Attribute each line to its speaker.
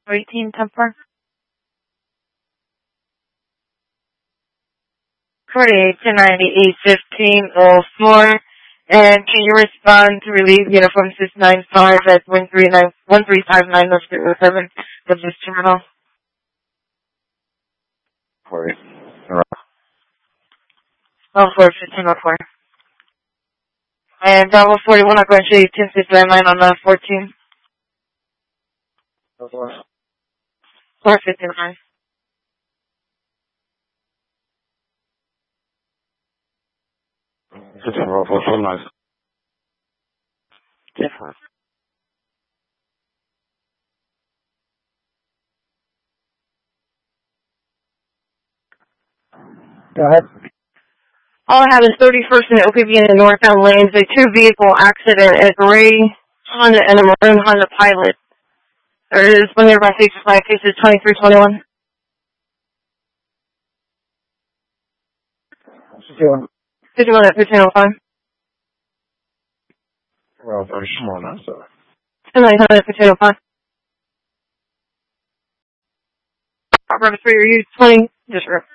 Speaker 1: 18, 10-4. 48 to 98, 1504. And can you respond to relieve uniform 695 at 1359 of 07 with this terminal?
Speaker 2: 40.
Speaker 1: 1504. And Bravo 41, I'm going to show you 10-6 landline on the 14. 459.
Speaker 2: Nice.
Speaker 1: Different.
Speaker 2: Go ahead.
Speaker 1: All I have is 31st and OPB in the northbound lanes. A two-vehicle accident, a gray Honda and a maroon Honda Pilot. There is one nearby faces by cases 2321. 51 at 1505.
Speaker 2: Well, very small now, so.
Speaker 1: 900 at 1505. Operator 3, are you 20? Yes, sir.